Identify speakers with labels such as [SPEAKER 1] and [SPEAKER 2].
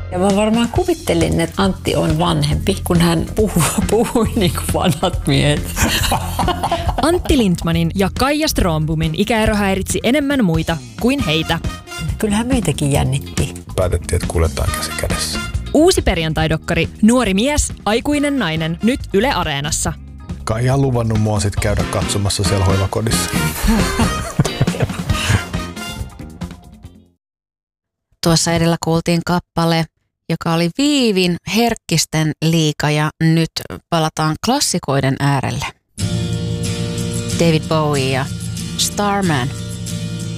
[SPEAKER 1] Ja mä varmaan kuvittelin, että Antti on vanhempi, kun hän puhui niin kuin vanhat miehet.
[SPEAKER 2] Antti Lindmanin ja Kaija Strömbomin ikäero häiritsi enemmän muita kuin heitä.
[SPEAKER 1] Kyllähän meitäkin jännitti.
[SPEAKER 3] Päätettiin, että kuljetaan käsi kädessä.
[SPEAKER 2] Uusi perjantai-dokkari Nuori mies, aikuinen nainen, nyt Yle Areenassa.
[SPEAKER 3] Kaija on luvannut mua sit käydä katsomassa siellä hoivakodissa.
[SPEAKER 4] Tuossa edellä kuultiin kappale, joka oli Viivin Herkkisten liiga, ja nyt palataan klassikoiden äärelle. David Bowie ja Starman.